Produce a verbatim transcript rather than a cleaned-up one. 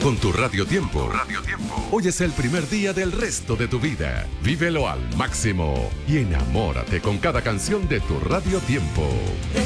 Con tu Radio Tiempo. Radio Tiempo. Hoy es el primer día del resto de tu vida. Vívelo al máximo y enamórate con cada canción de tu Radio Tiempo.